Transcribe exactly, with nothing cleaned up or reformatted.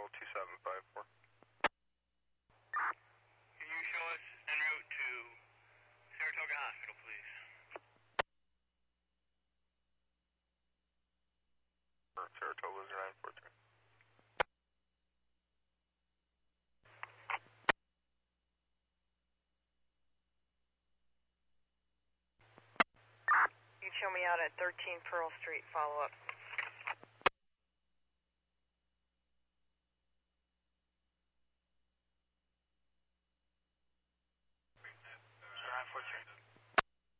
Control two seven five four. Can you show us en route to Saratoga Hospital, please? Saratoga zero nine four three. You can show me out at thirteen Pearl Street, follow up.